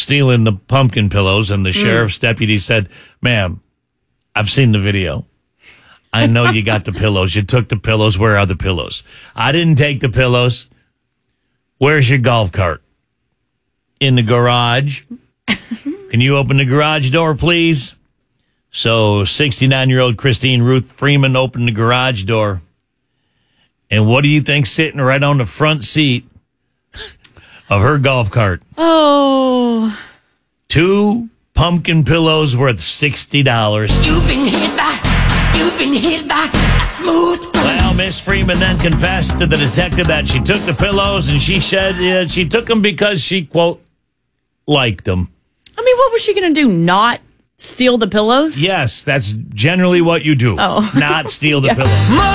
stealing the pumpkin pillows, and the sheriff's deputy said, "Ma'am, I've seen the video. I know you got the pillows. You took the pillows. Where are the pillows?" "I didn't take the pillows." "Where's your golf cart?" "In the garage." "Can you open the garage door, please?" So 69-year-old Christine Ruth Freeman opened the garage door. And what do you think sitting right on the front seat of her golf cart? Oh. 2 pumpkin pillows worth $60. You've been hit by a smooth. Well, Miss Freeman then confessed to the detective that she took the pillows, and she said she took them because she, quote, liked them. I mean, what was she going to do? Not steal the pillows? Yes, that's generally what you do. Oh. Not steal the pillows.